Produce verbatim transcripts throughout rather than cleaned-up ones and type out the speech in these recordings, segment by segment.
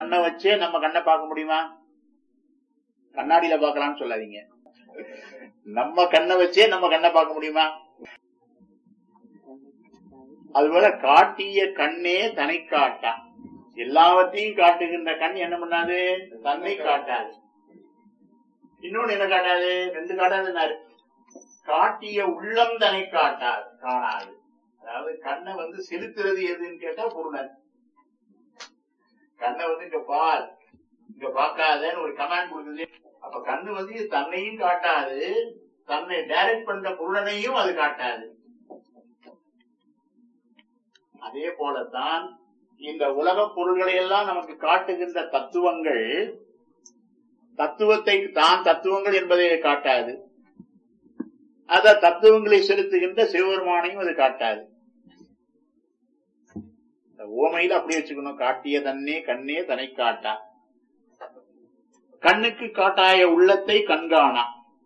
கண்ணை வச்சே நம்ம கண்ணை பார்க்க முடியுமா? கண்ணாடியில பார்க்கலாம்னு சொல்லாதீங்க. நம்ம கண்ணை வச்சே நம்ம கண்ணை பார்க்க முடியுமா? அதுபோல காட்டிய கண்ணே தன்னை காட்டா. எல்லாவற்றையும் காட்டுகின்ற கண் என்ன பண்ணாது? தன்னை காட்டாது. இன்னொன்னு என்ன காட்டாது? ரெண்டு காட்டாது. காட்டிய உள்ளம் தன்னை காட்டாது, காணாது. அதாவது கண்ணை வந்து செலுத்துறது எதுன்னு கேட்டா பொருள். கண்ணை வந்து இங்க பார், இங்க பார்க்காதன்னு ஒரு கமாண்ட் கொடுக்குது. அப்ப கண்ணு வந்து தன்னையும் காட்டாது, தன்னை டைரக்ட் பண்ற பொருளனையும் அது காட்டாது. அதே போலத்தான் இந்த உலக பொருள்களை எல்லாம் நமக்கு காட்டுகின்ற தத்துவங்கள் தத்துவத்தை தான் தத்துவங்கள் என்பதை காட்டாது. அத தத்துவங்களை செலுத்துகின்ற சிவபெருமானையும் அது காட்டாது. ஓமையில அப்படி வச்சுக்கணும். காட்டிய தன்னே கண்ணே தன்னை காட்டா. கண்ணுக்கு காட்டாய உள்ளத்தை கண்காணா.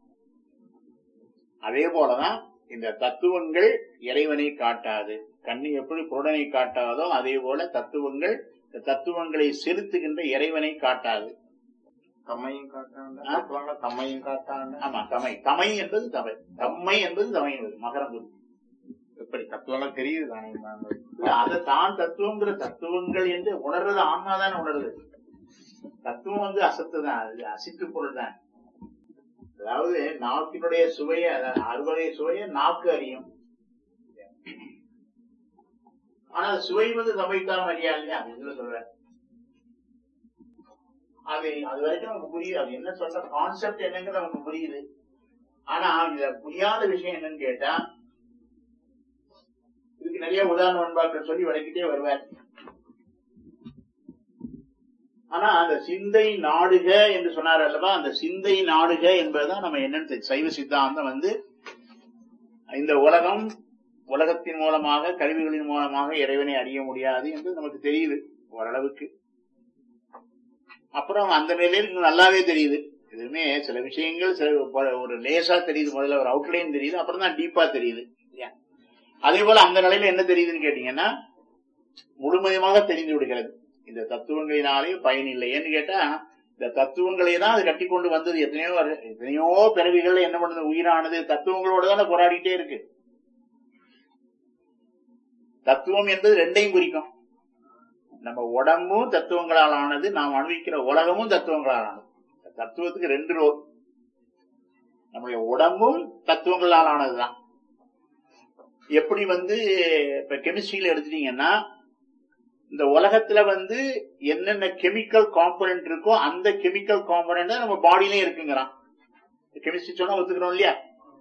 அதே போலதான் இந்த தத்துவங்கள் இறைவனை காட்டாது. கண்ணு எப்படி புருடனை காட்டாதோ அதே போல தத்துவங்கள் தத்துவங்களை செலுத்துகின்ற இறைவனை காட்டாது. தம்மையும் காட்டாங்க, தம்மையும் காட்டாங்க. ஆமா, தமை தமை என்பது தமை, தம்மை என்பது தமை மகரம். எப்படி தத்துவங்கள் தெரியுது தானே? அதை தான் தத்துவங்கிற தத்துவங்கள் என்று உணர்றது ஆன்மாதான் உணர்றது. தத்துவம் வந்து அசத்து தான், அது அசித்து பொருள் தான். அதாவது நாக்கினுடைய சுவைய, அறுவகை சுவைய நாக்கு அறியும். ஆனா சுவை வந்து சமைத்தான் அறியா இல்லையா? இதுல சொல்ற அது அது வரைக்கும் நமக்கு புரியுது. அது என்ன சொல்ற கான்செப்ட் என்னங்கிறது நமக்கு புரியுது. ஆனா இதுல புரியாத விஷயம் என்னன்னு கேட்டா, இதுக்கு நிறைய உதாரண நண்பாக்கள் சொல்லி விளக்கிட்டே வருவார். ஆனா அந்த சிந்தை நாடுக என்று சொன்னார் அல்லவா? அந்த சிந்தை நாடுக என்பதுதான் நம்ம என்னன்னு சைவ சித்தாந்தம் வந்து இந்த உலகம் உலகத்தின் மூலமாக கருவிகளின் மூலமாக இறைவனை அறிய முடியாது என்று நமக்கு தெரியுது ஓரளவுக்கு. அப்புறம் அந்த நிலையில் நல்லாவே தெரியுது. எதுவுமே சில விஷயங்கள் சில ஒரு லேசா தெரியுது, முதல்ல ஒரு அவுட்லைன் தெரியுது, அப்புறம் தான் டீப்பா தெரியுது. அதே போல அந்த நிலையில என்ன தெரியுதுன்னு கேட்டீங்கன்னா, முழுமையாக தெரிந்து விடுகிறது. இந்த தத்துவங்களினாலே பயன் இல்லை. ஏன்னு கேட்டா, இந்த தத்துவங்களை தான் அது கட்டி கொண்டு வந்தது. எத்தனையோ எத்தனையோ பிறவிகள் என்ன பண்ணுது? உயிரானது தத்துவங்களோட தானே போராடிட்டே இருக்கு. தத்துவம் என்பது ரெண்டையும் குறிக்கும். நம்ம உடம்பும் தத்துவங்களால் ஆனது, நாம் அனுபவிக்கிற உலகமும் தத்துவங்களால் ஆனது. தத்துவத்துக்கு ரெண்டு ரோல். நம்முடைய உடம்பும் தத்துவங்களால் ஆனதுதான். எப்படி வந்து இப்ப கெமிஸ்ட்ரியில எடுத்துட்டீங்கன்னா, இந்த உலகத்துல வந்து என்னென்ன கெமிக்கல் காம்பனன்ட் இருக்கோ அந்த கெமிக்கல் காம்பனன்ட் நம்ம பாடியிலே இருக்குங்கிறான். கெமிஸ்ட்ரி சொன்னா ஒத்துக்கிறோம் இல்லையா?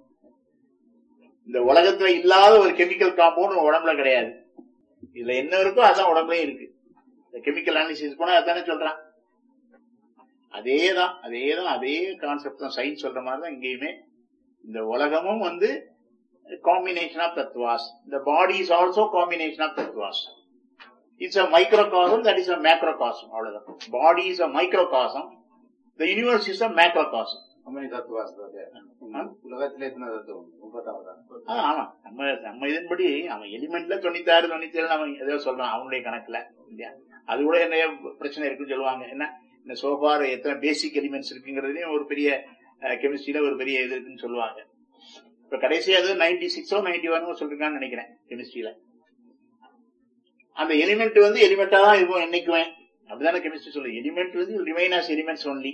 இந்த உலகத்துல இல்லாத ஒரு கெமிக்கல் காம்பவுண்ட் உடம்புல கிடையாது. இதுல என்ன இருக்கோ அதான் உடம்புலயும் இருக்கு. இந்த கெமிக்கல் அனாலிசிஸ் போனா அதானே சொல்றான். அதேதான் அதேதான் அதே கான்செப்ட் தான். சயின்ஸ் சொல்ற மாதிரிதான் இங்கேயுமே. இந்த உலகமும் வந்து காம்பினேஷன் ஆஃப் தத்துவாஸ். இந்த body is also combination of தத்துவாஸ். It's a microcosm, that is a macrocosm. அவ்வளவுதான். Body is a microcosm, the universe is a macrocosm. உலகத்திலே ஆமா, நம்ம நம்ம இதன்படி அவன் எலிமெண்ட்ல தொண்ணூத்தி ஆறு தொண்ணூத்தி ஏழு அவன் ஏதோ சொல்றான் அவனுடைய கணக்குல. இல்லையா? அது கூட என்ன பிரச்சனை இருக்குன்னு சொல்லுவாங்க. என்ன இந்த சோபார் எத்தனை பேசிக் எலிமெண்ட்ஸ் இருக்குங்கிறதுலயும் ஒரு பெரிய கெமிஸ்ட்ரியில ஒரு பெரிய இது இருக்குன்னு சொல்லுவாங்க. இப்ப கடைசியா அது நைன்டி சிக்ஸோ நைன்டி ஒன்னோ சொல்லிருக்கான்னு நினைக்கிறேன் கெமிஸ்ட்ரியில. அந்த எலிமெண்ட் வந்து எலிமெண்டா தான் இருக்கும் என்னைக்குமே. அப்படிதானே கெமிஸ்ட்ரி சொல்லு. எலிமெண்ட் வந்து ரிமைன் ஆஸ் எலிமெண்ட்ஸ் ஒன்லி.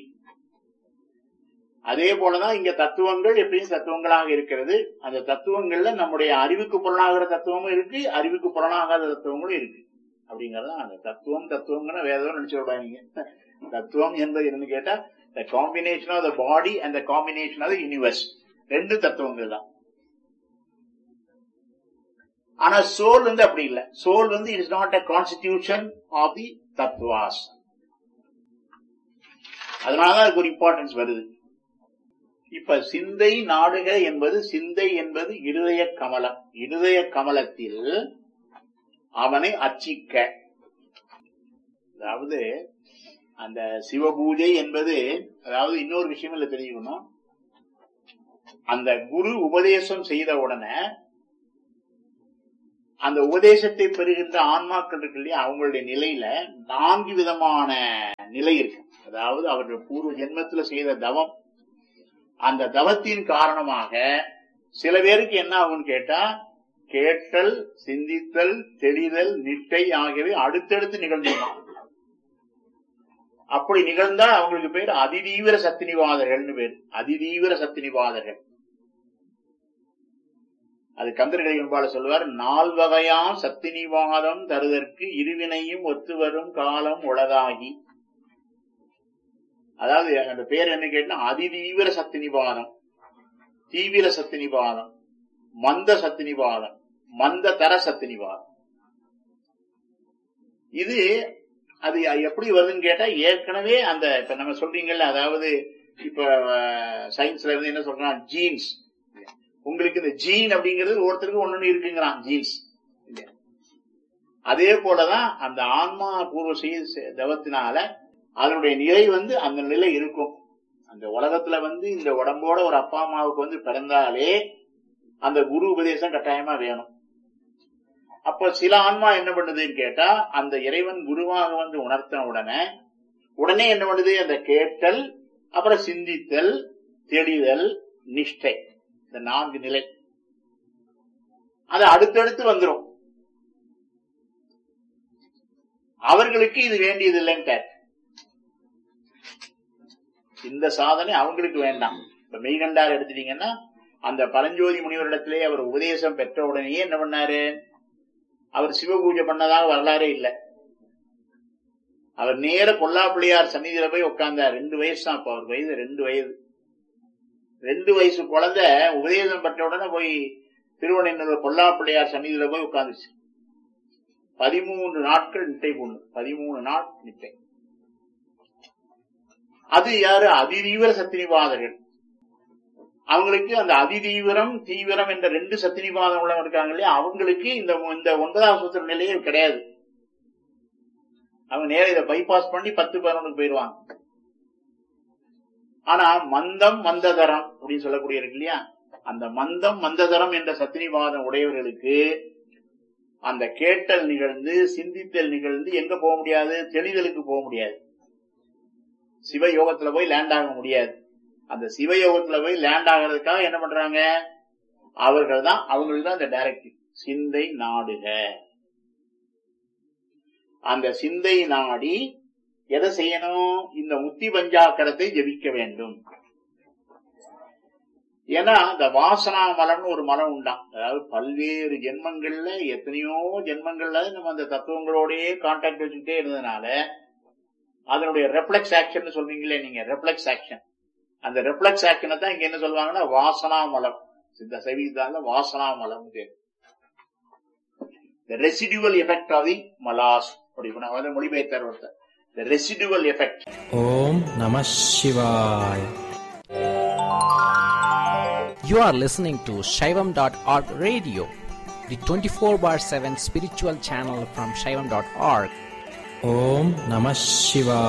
அதே போலதான் இங்க தத்துவங்கள் எப்படியும் தத்துவங்களாக இருக்கிறது. அந்த தத்துவங்கள்ல நம்முடைய அறிவுக்கு புலனாகிற தத்துவமும் இருக்கு, அறிவுக்கு புலனாகாத தத்துவங்களும் இருக்கு. அப்படிங்கறத அந்த தத்துவம் தத்துவம்னா வேதம் நினைச்சு விடாதீங்க. தத்துவம் என்பது என்னன்னு கேட்டா, the combination of the body and the combination of the universe. ரெண்டு தத்துவங்கள் தான். ஆனா சோல் வந்து அப்படி இல்லை. சோல் வந்து it is not a constitution of the தத்துவாஸ். அதனாலதான் அதுக்கு ஒரு இம்பார்ட்டன்ஸ் வருது. இப்ப சிந்தை நாடுக என்பது, சிந்தை என்பது இருதய கமலம். இருதய கமலத்தில் அவனை அர்ச்சிக்க, அதாவது அந்த சிவபூஜை என்பது, அதாவது இன்னொரு விஷயம் இல்ல தெரிஞ்சுக்கணும். அந்த குரு உபதேசம் செய்த உடனே அந்த உபதேசத்தை பெறுகின்ற ஆன்மாக்கள் இருக்கு இல்லையா, அவங்களுடைய நிலையில நான்கு விதமான நிலை இருக்கு. அதாவது அவருடைய பூர்வ ஜென்மத்துல செய்த தவம், அந்த தவத்தின் காரணமாக சில பேருக்கு என்ன ஆகும்னு கேட்டா, கேட்டல், சிந்தித்தல், தெளிதல், நிட்டை ஆகியவை அடுத்தடுத்து நிகழ்ந்துடும். அப்படி நிகழ்ந்தா அவங்களுக்கு பேர் அதிதீவிர சத்தினிவாதர்கள் பேர். அதிதீவிர சத்தினிவாதர்கள். அது கந்தர்களை என்பால சொல்லுவார், நால்வகையாம் சத்தினிவாதம் தருதற்கு இருவினையும் ஒத்து வரும் காலம் உளதாகி. அதாவது அந்த பேர் என்ன கேட்டா, அதிதீவிர சத்தினிவாதம், தீவிர சத்தினிவாதம், மந்த சத்தினிவாதம், மந்த தர சத்தினிவாதம். இது அது எப்படி வருதுன்னு கேட்டா, ஏற்கனவே அந்த இப்ப நம்ம சொல்றீங்கல்ல, அதாவது இப்ப சயின்ஸ்ல இருந்து என்ன சொல்றான், ஜீன்ஸ். உங்களுக்கு இந்த ஜீன் அப்படிங்கிறது ஒருத்தருக்கு ஒண்ணு இருக்குங்கிறான், ஜீன்ஸ். அதே போலதான் அந்த ஆன்மா பூர்வ செய்ய தவத்தினால அதனுடைய நிலை வந்து அந்த நிலை இருக்கும். அந்த உலகத்துல வந்து இந்த உடம்போட ஒரு அப்பா அம்மாவுக்கு வந்து பிறந்தாலே அந்த குரு உபதேசம் கட்டாயமா வேணும். அப்ப சில ஆன்மா என்ன பண்ணுதுன்னு கேட்டா, அந்த இறைவன் குருவாக வந்து உணர்த்தின உடனே உடனே என்ன பண்ணுது, அந்த கேட்டல், அப்புறம் சிந்தித்தல், தெளிதல், நிஷ்டை, இந்த நான்கு நிலை அது அடுத்தடுத்து வந்துடும். அவர்களுக்கு இது வேண்டியது இல்லைன்னு, இந்த சாதனை அவங்களுக்கு வேண்டாம். இப்ப மெய்கண்டார் எடுத்துட்டீங்கன்னா, அந்த பரஞ்சோதி முனிவரிடத்திலே அவர் உபதேசம் பெற்ற உடனேயே என்ன பண்ணாரு, அவர் சிவ பூஜை பண்ணதாக வரலாறே இல்லை. அவர் நேர பொல்லாப்பிள்ளையார் சந்நிதியில போய் உட்கார்ந்தார். ரெண்டு வயசு தான் அப்ப அவர் வயது, ரெண்டு வயது ரெண்டு வயசு குழந்தை உபதேசம் பெற்ற உடனே போய் திருவண்ணூர் பொல்லாப்பிள்ளையார் சந்நிதியில போய் உட்கார்ந்துச்சு. பதிமூன்று நாட்கள் நிட்டை பொண்ணு, பதிமூணு நாள் நிட்டை. அது யாரு, அதிதீவிர சத்தினிவாதர்கள். அவங்களுக்கு அந்த அதிதீவிரம் தீவிரம் என்ற ரெண்டு சத்தினிவாதம் உள்ள இருக்காங்க இல்லையா, அவங்களுக்கு இந்த இந்த ஒன்பதாம் சூத்திர நிலையே கிடையாது. அவங்க நேரம் இதை பைபாஸ் பண்ணி பத்து பதினொன்றுக்கு போயிடுவாங்க. ஆனா மந்தம் மந்ததரம் அப்படின்னு சொல்லக்கூடிய இருக்கு இல்லையா, அந்த மந்தம் மந்ததரம் என்ற சத்தினிவாதம் உடையவர்களுக்கு அந்த கேட்டல் நிகழ்ந்து சிந்தித்தல் நிகழ்ந்து எங்க போக முடியாது, தெளிதலுக்கு போக முடியாது. சிவயோகத்துல போய் லேண்ட் ஆக முடியாது. அந்த சிவயோகத்துல போய் லேண்ட் ஆகிறதுக்காக என்ன பண்றாங்க, அவர்கள் தான், அவங்களுக்கு தான் இந்த டைரக்டிவ், சிந்தை நாடுக. அந்த சிந்தை நாடி எதை செய்யணும், இந்த முத்தி பஞ்சாக்கரத்தை ஜபிக்க வேண்டும். ஏன்னா இந்த வாசனா மலம்னு ஒரு மலம் உண்டாம். அதாவது பல்வேறு ஜென்மங்கள்ல எத்தனையோ ஜென்மங்கள்ல நம்ம அந்த தத்துவங்களோடய கான்டாக்ட் வச்சுக்கிட்டே இருந்ததுனால அதனுடைய ரெஃப்ளெக்ஸ் ஆக்ஷன் சொல்றீங்களே நீங்க, ரெஃப்ளெக்ஸ் ஆக்ஷன், அந்த ரெஃப்ளெக்ஸ் ஆக்ஷனை தான் இங்க என்ன சொல்லுவாங்கன்னா வாசனா மலம். சித்த சைவீதால வாசனா மலம் பேர். The residual effect of the malas. அப்படி மொழிபெயர்த்தார் ஒருத்தர். The residual effect. Om Namah Shivaya. You are listening to Shaivam dot org radio, the twenty-four bar seven spiritual channel from Shaivam dot org. Om Namah Shivaya.